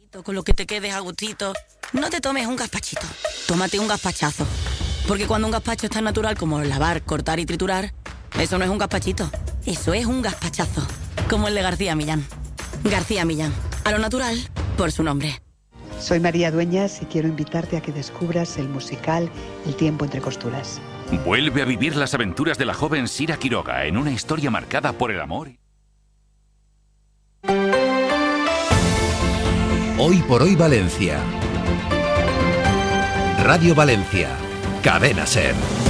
Con lo que te quedes a gustito, no te tomes un gazpachito, tómate un gazpachazo. Porque cuando un gazpacho es tan natural como lavar, cortar y triturar, eso no es un gazpachito, eso es un gazpachazo. Como el de García Millán. García Millán, a lo natural, por su nombre. Soy María Dueñas y quiero invitarte a que descubras el musical El tiempo entre costuras. Vuelve a vivir las aventuras de la joven Sira Quiroga en una historia marcada por el amor. Hoy por hoy Valencia. Radio Valencia. Cadena SER.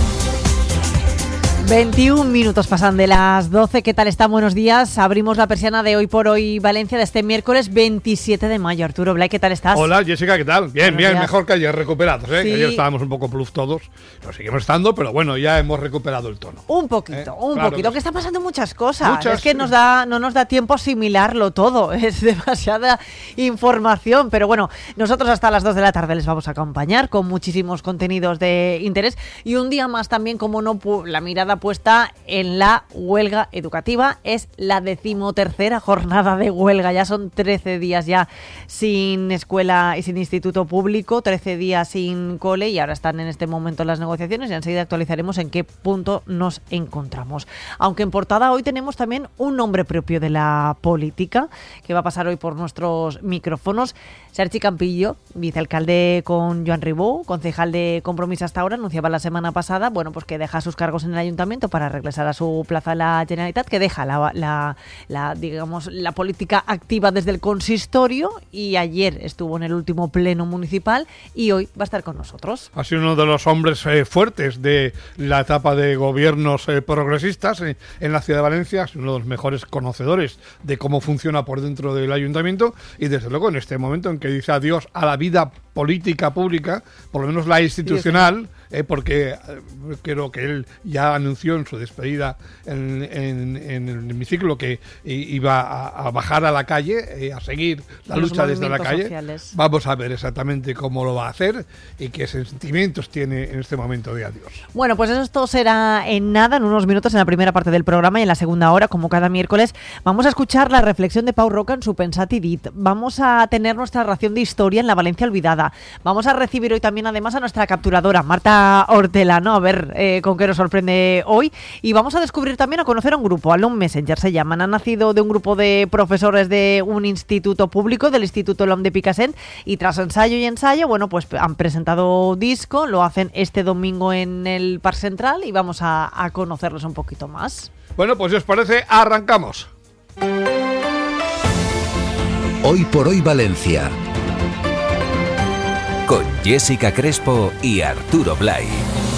21 minutos pasan de las 12. ¿Qué tal están? Buenos días. Abrimos la persiana de Hoy por Hoy Valencia de este miércoles 27 de mayo. Arturo Blay, ¿qué tal estás? Hola, Jessica, ¿qué tal? Bien, Buenos bien, días. mejor que ayer, recuperados, ¿eh? Sí. Que ayer estábamos un poco pluf todos, lo seguimos estando, pero bueno, ya hemos recuperado el tono. Un poquito, Claro poquito, que que están pasando muchas cosas. Muchas, es que sí. no nos da tiempo a asimilarlo todo. Es demasiada información. Pero bueno, nosotros hasta las 2 de la tarde les vamos a acompañar con muchísimos contenidos de interés. Y un día más también, como no, la mirada puesta en la huelga educativa. Es la 13ª jornada de huelga. Ya son 13 días ya sin escuela y sin instituto público, 13 días sin cole, y ahora están en este momento las negociaciones y enseguida actualizaremos en qué punto nos encontramos. Aunque en portada hoy tenemos también un nombre propio de la política que va a pasar hoy por nuestros micrófonos. Sergi Campillo, vicealcalde con Joan Ribó, concejal de Compromís hasta ahora, anunciaba la semana pasada, bueno, pues que deja sus cargos en el ayuntamiento para regresar a su plaza en la Generalitat, que deja digamos, la política activa desde el consistorio, y ayer estuvo en el último pleno municipal y hoy va a estar con nosotros. Ha sido uno de los hombres fuertes de la etapa de gobiernos progresistas en la ciudad de Valencia, es uno de los mejores conocedores de cómo funciona por dentro del ayuntamiento, y desde luego en este momento en que dice adiós a la vida política pública, por lo menos la institucional, porque creo que él ya anunció en su despedida en el hemiciclo que iba a bajar a la calle, a seguir la lucha desde la calle. Sociales. Vamos a ver exactamente cómo lo va a hacer y qué sentimientos tiene en este momento de adiós. Bueno, pues esto será en nada, en unos minutos, en la primera parte del programa, y en la segunda hora, como cada miércoles, vamos a escuchar la reflexión de Pau Roca en su Pensat i Dit. Vamos a tener nuestra ración de historia en la Valencia olvidada. Vamos a recibir hoy también, además, a nuestra capturadora, Marta Hortelano, a ver con qué nos sorprende hoy. Y vamos a descubrir también, a conocer a un grupo, Alum Messenger se llaman. Han nacido de un grupo de profesores de un instituto público, del Instituto LOM de Picassent, y tras ensayo y ensayo, bueno, pues han presentado disco, lo hacen este domingo en el Parc Central y vamos a conocerlos un poquito más. Bueno, pues si os parece, arrancamos. Hoy por hoy Valencia. Con Jessica Crespo y Arturo Blay.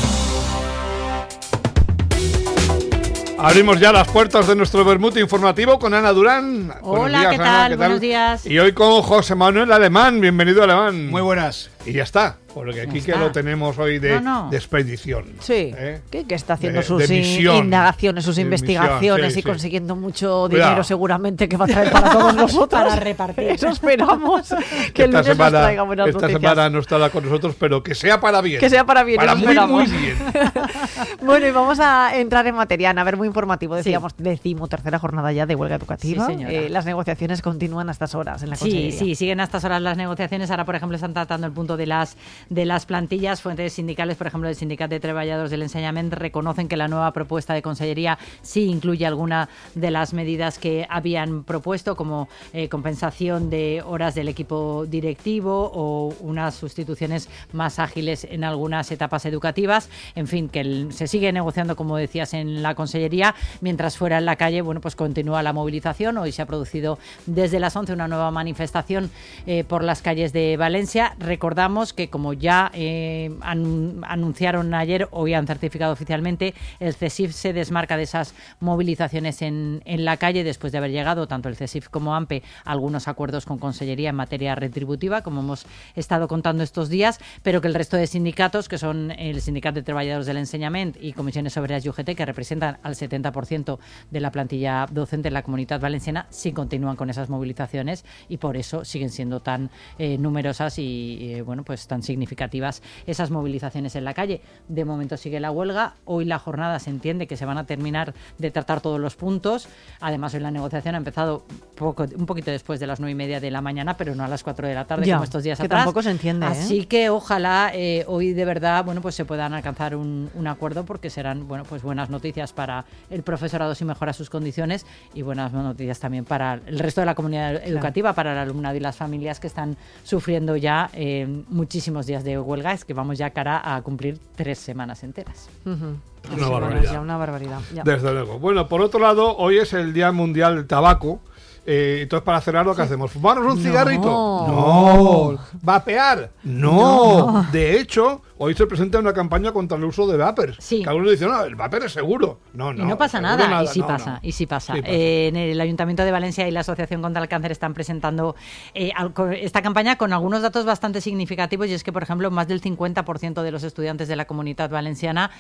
Abrimos ya las puertas de nuestro vermut informativo con Ana Durán. Hola, Buenos días, ¿qué tal? Ana, ¿qué tal? Buenos días. Y hoy con José Manuel Alemán. Bienvenido, Alemán. Muy buenas. Y ya está, porque aquí que está. lo tenemos hoy de expedición. Sí, ¿eh? que está haciendo De sus misión. indagaciones, sus De investigaciones misión, sí, y sí. consiguiendo mucho Cuidado. dinero seguramente que va a traer para todos nosotros. Para repartir. Eso esperamos, que el Esta lunes nos traiga buenas esta noticias. semana no estará con nosotros, pero que sea para bien. Que sea para bien, Para eso muy, muy esperamos. bien. Bueno, y vamos a entrar en materia, a ver, muy informativo. Decíamos, 13ª jornada ya de huelga educativa. Sí, señora. Las negociaciones continúan a estas horas en la Sí, Consellería. sí, siguen a estas horas las negociaciones. Ahora, por ejemplo, están tratando el punto de las plantillas. Fuentes sindicales, por ejemplo, del Sindicat de Treballadors del Ensenyament, reconocen que la nueva propuesta de Consellería sí incluye alguna de las medidas que habían propuesto, como compensación de horas del equipo directivo o unas sustituciones más ágiles en algunas etapas educativas. En fin, que se sigue negociando, como decías, en la Consellería, mientras fuera en la calle, bueno, pues continúa la movilización. Hoy se ha producido desde las 11 una nueva manifestación por las calles de Valencia. Recordamos que, como ya anunciaron ayer, hoy han certificado oficialmente, el CESIF se desmarca de esas movilizaciones en la calle después de haber llegado tanto el CESIF como AMPE a algunos acuerdos con Consellería en materia retributiva, como hemos estado contando estos días, pero que el resto de sindicatos, que son el Sindicat de Treballadors del Ensenyament y Comisiones Obreras y UGT, que representan al 70% de la plantilla docente en la Comunitat Valenciana, sí continúan con esas movilizaciones y por eso siguen siendo tan numerosas y bueno, pues tan significativas esas movilizaciones en la calle. De momento sigue la huelga. Hoy la jornada se entiende que se van a terminar de tratar todos los puntos. Además, hoy la negociación ha empezado un poquito después de las 9:30 de la mañana, pero no a las 4 de la tarde, como estos días que atrás. Tampoco se entiende. Así que ojalá hoy de verdad, bueno, pues se puedan alcanzar un acuerdo, porque serán, bueno, pues buenas noticias para el profesorado si mejora sus condiciones, y buenas noticias también para el resto de la comunidad educativa, para el alumnado y las familias que están sufriendo ya muchísimos días de huelga. Es que vamos ya cara a cumplir 3 semanas enteras. Una barbaridad. Una barbaridad. Ya. Desde luego. Bueno, por otro lado, hoy es el Día Mundial del Tabaco. Entonces, para cerrar, lo que hacemos, ¿fumarnos un cigarrito? No. ¿Vapear? No. De hecho, hoy se presenta una campaña contra el uso de vapers. Sí. Que algunos dicen, no, el vapor es seguro. No, Y no pasa nada. Y sí pasa. No. Y sí pasa. Sí pasa. En el Ayuntamiento de Valencia y la Asociación contra el Cáncer están presentando esta campaña con algunos datos bastante significativos, y es que, por ejemplo, más del 50% de los estudiantes de la Comunidad Valenciana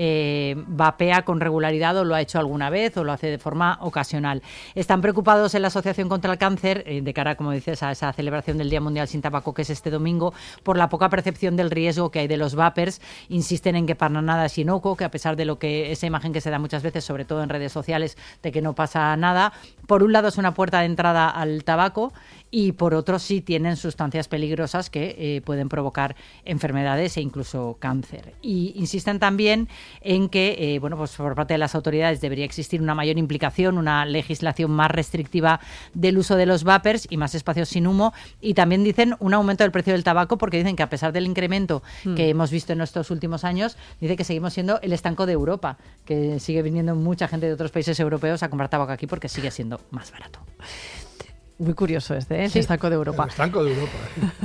vapea con regularidad, o lo ha hecho alguna vez, o lo hace de forma ocasional. Están preocupados en la Asociación contra el Cáncer, de cara, como dices, a esa celebración del Día Mundial sin Tabaco, que es este domingo, por la poca percepción del riesgo que hay de los vapers. Insisten en que para nada es inocuo, que a pesar de lo que esa imagen que se da muchas veces, sobre todo en redes sociales, de que no pasa nada, por un lado es una puerta de entrada al tabaco, y por otro sí tienen sustancias peligrosas que pueden provocar enfermedades e incluso cáncer. Y insisten también en que, bueno, pues por parte de las autoridades debería existir una mayor implicación, una legislación más restrictiva del uso de los vapers y más espacios sin humo, y también dicen un aumento del precio del tabaco, porque dicen que a pesar del incremento que hemos visto en estos últimos años, dice que seguimos siendo el estanco de Europa, que sigue viniendo mucha gente de otros países europeos a comprar tabaco aquí porque sigue siendo más barato. Muy curioso el estanco de Europa. El estanco de Europa.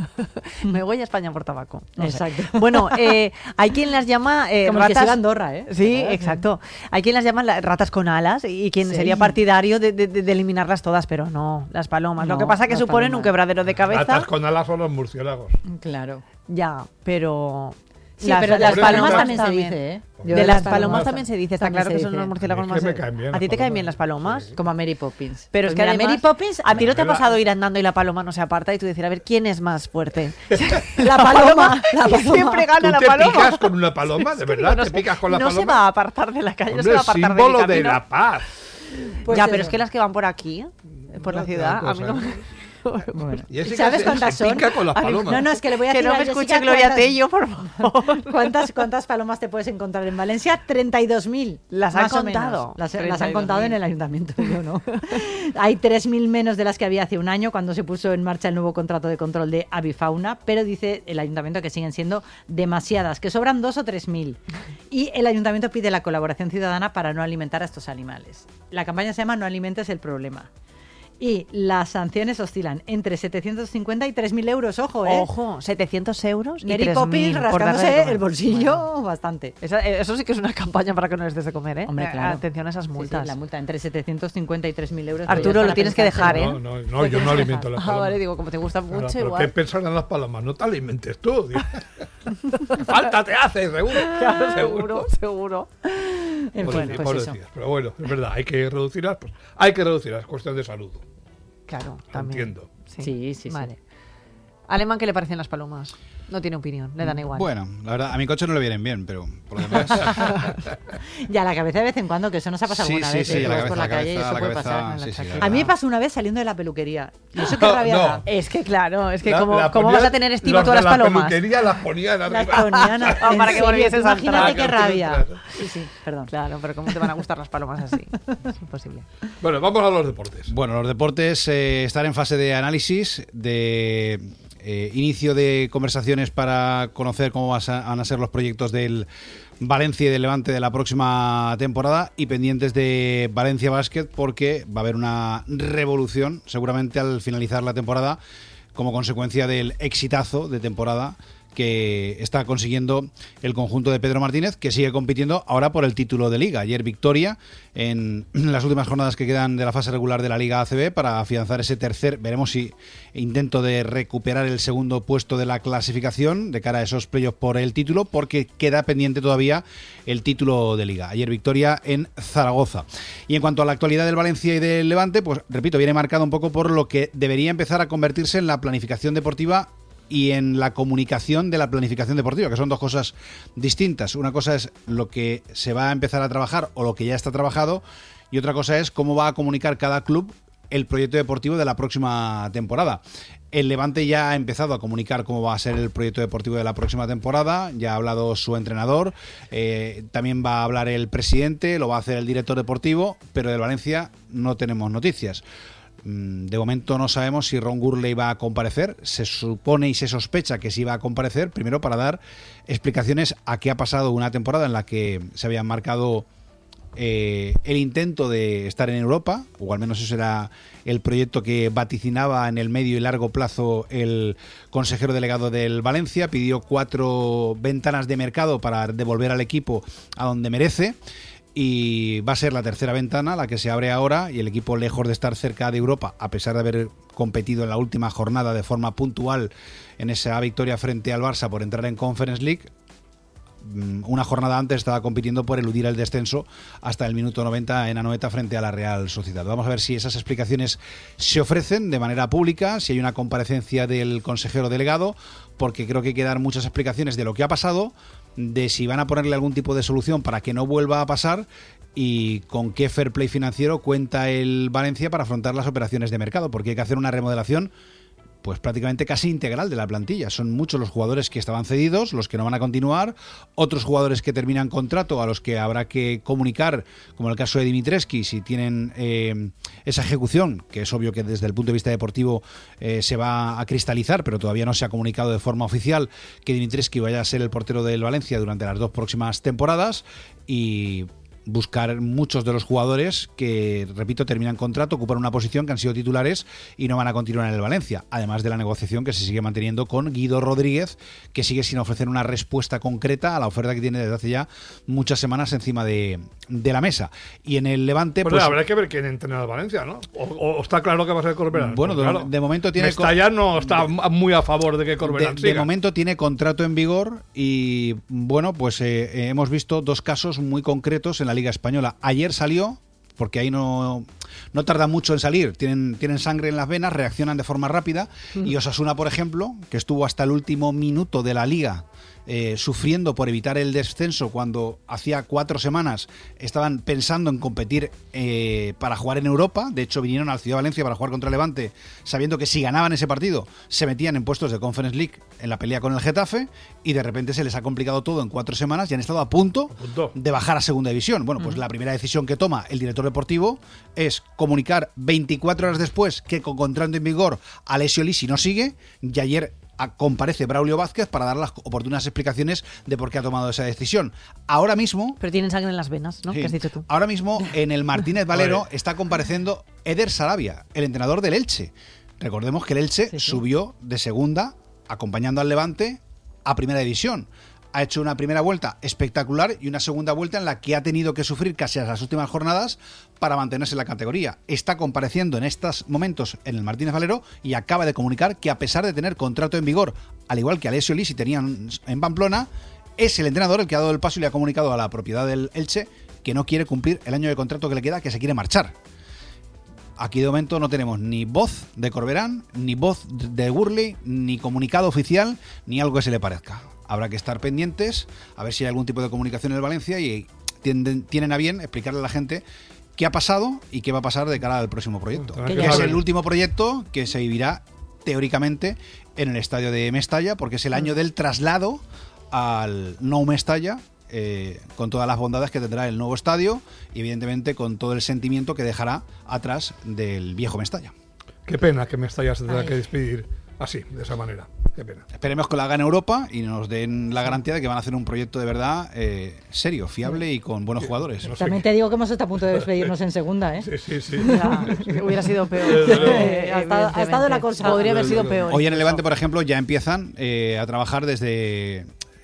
Me voy a España por tabaco. No exacto. Sé. Bueno, hay quien las llama como ratas... el que se va a Andorra, ¿eh? Sí, exacto. Hay quien las llama ratas con alas, y quien sería partidario de eliminarlas todas, pero no, las palomas. No, lo que pasa es que suponen un quebradero de cabeza. Ratas con alas son los murciélagos. Claro. Ya, pero... Sí, pero las palomas también se dice, ¿eh? De las palomas también se dice, está también claro que se son dice. los murciélagos más... me caen bien ¿A ti te las caen bien palomas? las palomas? Sí. Como a Mary Poppins. Pero Pues es que mira, además, Mary Poppins... ¿a ti no te ha Mira. pasado ir andando y la paloma no se aparta y tú decir, a ver, ¿quién es más fuerte? La paloma. Siempre gana ¿Tú la te paloma. picas con una paloma? ¿De verdad? No ¿Te sé, picas con la no paloma? se va a apartar de la calle, no se Hombre, va a apartar símbolo del de camino. la paz. Ya, pero eso. es que las que van por aquí, por la No, ciudad, otra a mí no cosa. me... Bueno. Jessica ¿Sabes se cuántas son? pica con las palomas. No, es que le voy a Que decir no a me Jessica escuche Gloria cuántas- Tello, por favor. ¿Cuántas palomas te puedes encontrar en Valencia? 32.000. ¿Las han más o contado? menos. Las han contado 32.000. en el ayuntamiento, yo no. Hay 3.000 menos de las que había hace un año, cuando se puso en marcha el nuevo contrato de control de avifauna, pero dice el ayuntamiento que siguen siendo demasiadas, que sobran 2.000 o 3.000. Y el ayuntamiento pide la colaboración ciudadana para no alimentar a estos animales. La campaña se llama No alimentes el problema. Y las sanciones oscilan entre 750 y 3.000 euros, ojo, ¿eh? Ojo, 700 euros y Mary 3.000 Poppins por darle de rascándose comer. el bolsillo Bueno, bastante. eso sí que es una campaña para que no les des de comer, ¿eh? Hombre, claro. Atención a esas Sí, multas. sí, la multa entre 750 y 3.000 euros. Arturo, pues ya lo es tienes que para dejar, ¿eh? pensárselo. No, yo no alimento las Ah, palomas. vale, digo, como te gusta Claro, mucho, pero igual. ¿qué pensarán las palomas? No te alimentes tú. Falta te hace, seguro. Claro, seguro. En Pues fin, sí, pues por eso. decir. Pero bueno, es verdad, hay que reducirlas. Pues hay que reducirlas, es cuestión de salud. Claro, Lo también. entiendo. Sí. Vale. Alemán, ¿qué le parecen las palomas? No tiene opinión, le dan igual. Bueno, la verdad, a mi coche no le vienen bien, pero por lo demás... Ya, la cabeza de vez en cuando, que eso nos ha pasado Sí, alguna sí, vez. sí, ¿eh? la Vas por la cabeza, calle y eso la puede cabeza, pasar. sí, sí, la A mí me verdad. pasó una vez saliendo de la peluquería. Y eso qué No, rabia no. da. Es que claro, es que La ¿cómo ponían- vas a tener estima los tú a de las la palomas? peluquería las ponían Las arriba. ponían Para en que serio, volvieses a imagínate entrar. qué rabia. Claro. Sí, perdón. Claro, pero ¿cómo te van a gustar las palomas así? Es imposible. Bueno, vamos a los deportes. Bueno, los deportes están en fase de análisis, de inicio de conversaciones para conocer cómo van a ser los proyectos del Valencia y del Levante de la próxima temporada, y pendientes de Valencia Basket, porque va a haber una revolución seguramente al finalizar la temporada como consecuencia del exitazo de temporada que está consiguiendo el conjunto de Pedro Martínez, que sigue compitiendo ahora por el título de Liga. Ayer victoria en las últimas jornadas que quedan de la fase regular de la Liga ACB para afianzar ese veremos si intento de recuperar el segundo puesto de la clasificación de cara a esos playoffs por el título, porque queda pendiente todavía el título de Liga. Ayer victoria en Zaragoza. Y en cuanto a la actualidad del Valencia y del Levante, pues repito, viene marcado un poco por lo que debería empezar a convertirse en la planificación deportiva y en la comunicación de la planificación deportiva, que son dos cosas distintas. Una cosa es lo que se va a empezar a trabajar o lo que ya está trabajado, y otra cosa es cómo va a comunicar cada club el proyecto deportivo de la próxima temporada. El Levante ya ha empezado a comunicar cómo va a ser el proyecto deportivo de la próxima temporada, ya ha hablado su entrenador, también va a hablar el presidente, lo va a hacer el director deportivo, pero del Valencia no tenemos noticias. De momento no sabemos si Ron Gurley va a comparecer. Se supone y se sospecha que sí va a comparecer, primero para dar explicaciones a qué ha pasado una temporada en la que se habían marcado el intento de estar en Europa, o al menos eso era el proyecto que vaticinaba en el medio y largo plazo el consejero delegado del Valencia. Pidió 4 ventanas de mercado para devolver al equipo a donde merece, y va a ser la tercera ventana la que se abre ahora, y el equipo, lejos de estar cerca de Europa, a pesar de haber competido en la última jornada de forma puntual en esa victoria frente al Barça por entrar en Conference League, una jornada antes estaba compitiendo por eludir el descenso hasta el minuto 90 en Anoeta frente a la Real Sociedad. Vamos a ver si esas explicaciones se ofrecen de manera pública, si hay una comparecencia del consejero delegado, porque creo que hay que dar muchas explicaciones de lo que ha pasado, de si van a ponerle algún tipo de solución para que no vuelva a pasar, y con qué fair play financiero cuenta el Valencia para afrontar las operaciones de mercado, porque hay que hacer una remodelación pues prácticamente casi integral de la plantilla. Son muchos los jugadores que estaban cedidos, los que no van a continuar, otros jugadores que terminan contrato a los que habrá que comunicar, como en el caso de Dimitrescu, si tienen esa ejecución, que es obvio que desde el punto de vista deportivo se va a cristalizar, pero todavía no se ha comunicado de forma oficial que Dimitrescu vaya a ser el portero del Valencia durante las 2 próximas temporadas, y buscar muchos de los jugadores que, repito, terminan contrato, ocupan una posición, que han sido titulares y no van a continuar en el Valencia, además de la negociación que se sigue manteniendo con Guido Rodríguez, que sigue sin ofrecer una respuesta concreta a la oferta que tiene desde hace ya muchas semanas encima de la mesa. Y en el Levante, pues habrá que ver quién entrena al Valencia, ¿no? O está claro que va a ser Corberán. Bueno, pues claro, de momento tiene... Mestalla no está muy a favor de que Corberán siga. De momento tiene contrato en vigor, y bueno, pues hemos visto 2 casos muy concretos en la Liga Española. Ayer salió, porque ahí no tarda mucho en salir, tienen sangre en las venas, reaccionan de forma rápida, y Osasuna, por ejemplo, que estuvo hasta el último minuto de la Liga sufriendo por evitar el descenso, cuando hacía 4 semanas estaban pensando en competir para jugar en Europa. De hecho, vinieron al Ciudad de Valencia para jugar contra Levante, sabiendo que si ganaban ese partido se metían en puestos de Conference League en la pelea con el Getafe, y de repente se les ha complicado todo en 4 semanas y han estado a punto de bajar a segunda división. Bueno, pues la primera decisión que toma el director deportivo es comunicar 24 horas después que con contrato en vigor Alessio Lisi no sigue, y ayer comparece Braulio Vázquez para dar las oportunas explicaciones de por qué ha tomado esa decisión. Ahora mismo... Pero tienen sangre en las venas, ¿no? Sí. ¿Qué has dicho tú? Ahora mismo en el Martínez Valero está compareciendo Eder Sarabia, el entrenador del Elche. Recordemos que el Elche subió de segunda, acompañando al Levante, a primera división. Ha hecho una primera vuelta espectacular y una segunda vuelta en la que ha tenido que sufrir casi a las últimas jornadas para mantenerse en la categoría. Está compareciendo en estos momentos en el Martínez Valero y acaba de comunicar que, a pesar de tener contrato en vigor, al igual que Alessio Lisi tenían en Pamplona, es el entrenador el que ha dado el paso y le ha comunicado a la propiedad del Elche que no quiere cumplir el año de contrato que le queda, que se quiere marchar. Aquí de momento no tenemos ni voz de Corberán, ni voz de Gurley, ni comunicado oficial, ni algo que se le parezca. Habrá que estar pendientes a ver si hay algún tipo de comunicación en el Valencia, y tienen a bien explicarle a la gente qué ha pasado y qué va a pasar de cara al próximo proyecto. Que es el último proyecto que se vivirá teóricamente en el estadio de Mestalla, porque es el año del traslado al Nou Mestalla, con todas las bondades que tendrá el nuevo estadio y evidentemente con todo el sentimiento que dejará atrás del viejo Mestalla. Qué pena que Mestalla se tenga que despedir así, de esa manera. Qué pena. Esperemos que la gane Europa y nos den la garantía de que van a hacer un proyecto de verdad serio, fiable y con buenos jugadores. No sé. También te digo que hemos estado a punto de despedirnos en segunda, ¿eh? Sí. Ya, hubiera sido peor. Ha estado la cosa. Podría haber sido peor. Hoy en el Levante, por ejemplo, ya empiezan a trabajar desde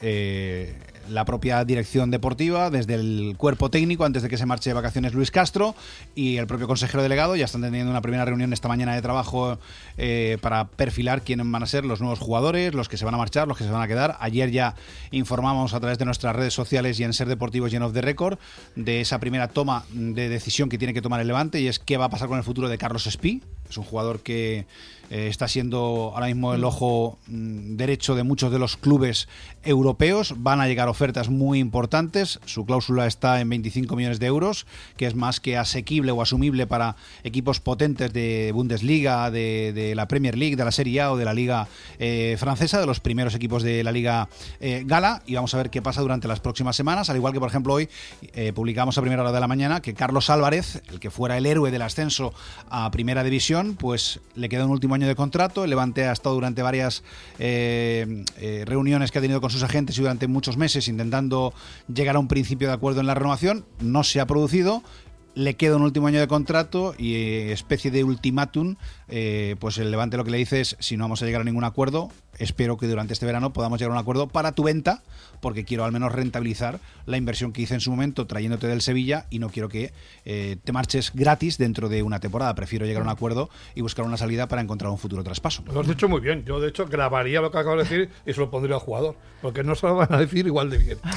la propia dirección deportiva, desde el cuerpo técnico, antes de que se marche de vacaciones Luis Castro, y el propio consejero delegado. Ya están teniendo una primera reunión esta mañana de trabajo para perfilar quiénes van a ser los nuevos jugadores, los que se van a marchar, los que se van a quedar. Ayer ya informamos a través de nuestras redes sociales y en Ser Deportivos y en Off the Record de esa primera toma de decisión que tiene que tomar el Levante, y es qué va a pasar con el futuro de Carlos Espí, Es un jugador que está siendo ahora mismo el ojo derecho de muchos de los clubes europeos. Van a llegar ofertas muy importantes. Su cláusula está en 25 millones de euros, que es más que asequible o asumible para equipos potentes de Bundesliga, de la Premier League, de la Serie A o de la Liga francesa, de los primeros equipos de la Liga Gala. Y vamos a ver qué pasa durante las próximas semanas. Al igual que, por ejemplo, hoy publicamos a primera hora de la mañana que Carlos Álvarez, el que fuera el héroe del ascenso a Primera División, pues le queda un último año de contrato. El Levante ha estado durante varias reuniones que ha tenido con sus agentes y durante muchos meses intentando llegar a un principio de acuerdo en la renovación. No se ha producido. Le queda un último año de contrato y especie de ultimátum, pues el Levante lo que le dice es: si no vamos a llegar a ningún acuerdo, espero que durante este verano podamos llegar a un acuerdo para tu venta, porque quiero al menos rentabilizar la inversión que hice en su momento trayéndote del Sevilla y no quiero que te marches gratis dentro de una temporada. Prefiero llegar a un acuerdo y buscar una salida para encontrar un futuro traspaso. Lo has dicho muy bien. Yo, de hecho, grabaría lo que acabo de decir y se lo pondría al jugador, porque no se lo van a decir igual de bien.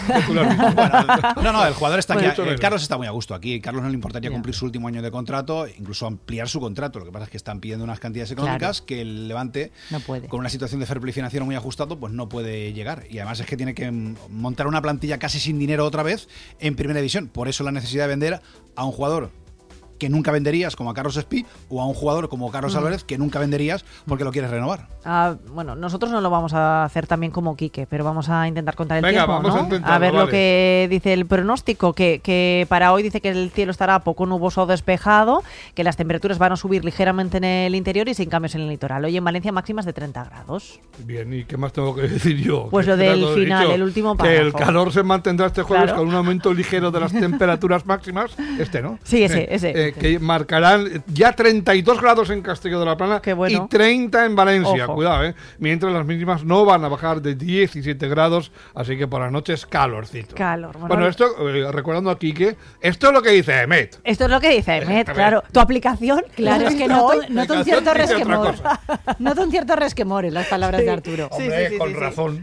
No, el jugador está aquí. Carlos está muy a gusto aquí. Carlos no le importaría cumplir su último año de contrato, incluso ampliar su contrato. Lo que pasa es que están pidiendo unas cantidades económicas que el Levante, no puede, con una situación de fair play financiero muy ajustado, pues no puede llegar. Y además es que tiene que montar una plantilla casi sin dinero otra vez en Primera División. Por eso la necesidad de vender a un jugador que nunca venderías, como a Carlos Espí, o a un jugador como Carlos Álvarez, que nunca venderías porque lo quieres renovar. Bueno, nosotros no lo vamos a hacer también como Quique, pero vamos a intentar contar el tiempo, vamos, ¿no? A ver lo que dice el pronóstico, que para hoy dice que el cielo estará poco nuboso o despejado, que las temperaturas van a subir ligeramente en el interior y sin cambios en el litoral. Hoy en Valencia máximas de 30 grados. Bien, ¿y qué más tengo que decir yo? Pues lo del final, dicho, el último párrafo. Que el calor se mantendrá este jueves, claro, con un aumento ligero de las temperaturas máximas. ¿No? Sí, ese. Que marcarán ya 32 grados en Castelló de la Plana y 30 en Valencia. Ojo. Cuidado, mientras las mínimas no van a bajar de 17 grados, así que por la noche es calorcito. Bueno, esto, recordando aquí que esto es lo que dice Emet. Esto es lo que dice Emet, claro. Tu aplicación, claro, es que nota un cierto resquemor. Nota un cierto resquemor en las palabras de Arturo. Hombre, con razón.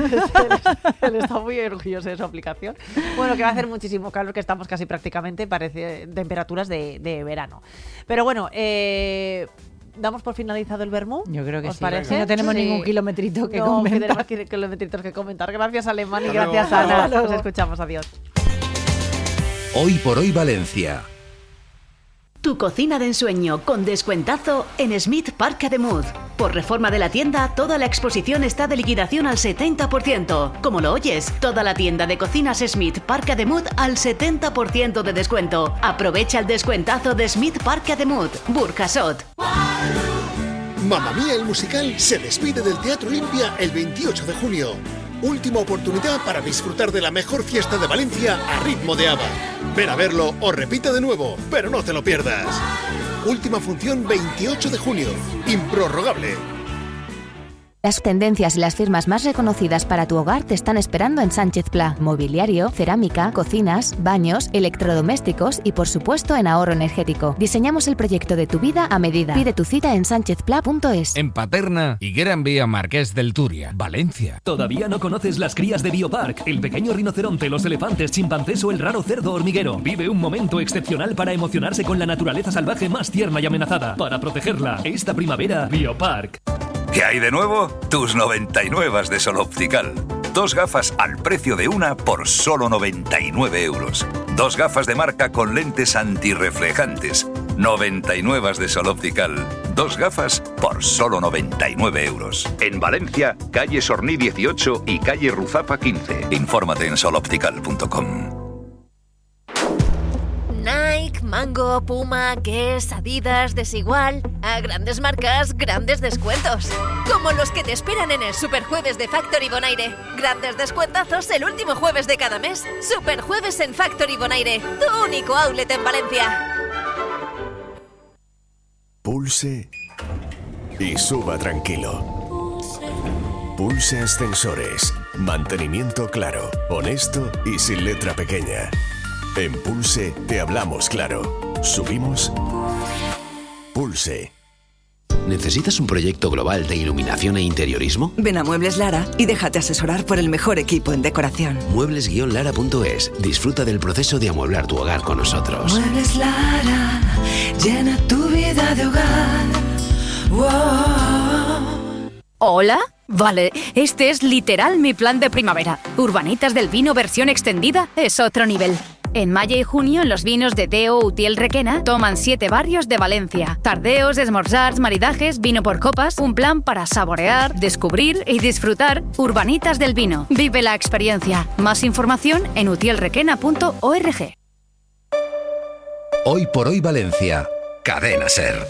Él está muy orgulloso de su aplicación. Bueno, que va a hacer muchísimo calor, que estamos casi prácticamente, parece, temperaturas de verano. Pero bueno, ¿damos por finalizado el vermú? Yo creo que ¿Os sí. parece? No tenemos ningún kilometrito que comentar. Que tenemos kilometritos que comentar. Gracias, Alemán, y gracias, Ana. Nos escuchamos. Adiós. Hoy por hoy Valencia. Tu cocina de ensueño con descuentazo en Smith Parc Ademuz. Por reforma de la tienda, toda la exposición está de liquidación al 70%. Como lo oyes, toda la tienda de cocinas Smith Parc Ademuz al 70% de descuento. Aprovecha el descuentazo de Smith Parc Ademuz, Burjasot. Mamma Mía el musical se despide del Teatro Olimpia el 28 de junio. Última oportunidad para disfrutar de la mejor fiesta de Valencia a ritmo de ABBA. Ven a verlo o repite de nuevo, pero no te lo pierdas. Última función 28 de junio. Improrrogable. Las tendencias y las firmas más reconocidas para tu hogar te están esperando en Sánchez Pla. Mobiliario, cerámica, cocinas, baños, electrodomésticos y por supuesto en ahorro energético. Diseñamos el proyecto de tu vida a medida. Pide tu cita en sanchezpla.es. En Paterna y Gran Vía Marqués del Turia, Valencia. ¿Todavía no conoces las crías de Biopark? El pequeño rinoceronte, los elefantes, chimpancés o el raro cerdo hormiguero. Vive un momento excepcional para emocionarse con la naturaleza salvaje más tierna y amenazada. Para protegerla, esta primavera, Biopark. ¿Qué hay de nuevo? Tus 99 de Sol Optical. 2 gafas al precio de una por solo 99 euros. 2 gafas de marca con lentes antirreflejantes. 99 de Sol Optical. 2 gafas por solo 99 euros. En Valencia, calle Sorní 18 y calle Ruzapa 15. Infórmate en soloptical.com. Nike, Mango, Puma, Guess, Adidas, Desigual. A grandes marcas, grandes descuentos. Como los que te esperan en el Superjueves de Factory Bonaire. Grandes descuentazos el último jueves de cada mes. Superjueves en Factory Bonaire, tu único outlet en Valencia. Pulse y suba tranquilo. Pulse Ascensores. Mantenimiento claro, honesto y sin letra pequeña. En Pulse te hablamos claro. Subimos. Pulse. ¿Necesitas un proyecto global de iluminación e interiorismo? Ven a Muebles Lara y déjate asesorar por el mejor equipo en decoración. Muebles-lara.es. Disfruta del proceso de amueblar tu hogar con nosotros. Muebles Lara, llena tu vida de hogar. Wow. ¿Hola? Vale, este es literal mi plan de primavera. Urbanitas del Vino versión extendida es otro nivel. En mayo y junio, los vinos de Deo Utiel Requena toman 7 barrios de Valencia. Tardeos, esmorzars, maridajes, vino por copas, un plan para saborear, descubrir y disfrutar. Urbanitas del Vino. Vive la experiencia. Más información en utielrequena.org. Hoy por hoy Valencia. Cadena SER.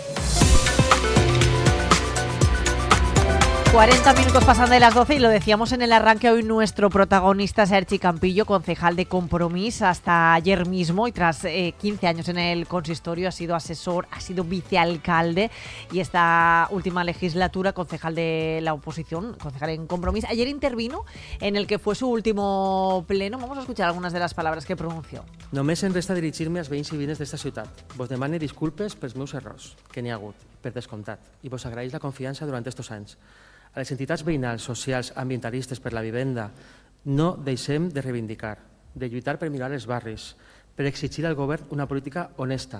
40 minutos pasan de las 12 y lo decíamos en el arranque, hoy nuestro protagonista es Erchi Campillo, concejal de Compromís hasta ayer mismo y tras 15 años en el consistorio ha sido asesor, ha sido vicealcalde y esta última legislatura concejal de la oposición, concejal en Compromís. Ayer intervino en el que fue su último pleno. Vamos a escuchar algunas de las palabras que pronunció. Només em resta dirigir-me als veïns i veïnes d'esta ciutat. Vos demane disculpes pels meus errors, que n'hi ha hagut, per descomptat, i vos agraeix la confiança durant estos anys. A les entitats veïnals, socials, ambientalistes per la vivenda, no deixem de reivindicar, de lluitar per millorar els barris, per exigir al govern una política honesta,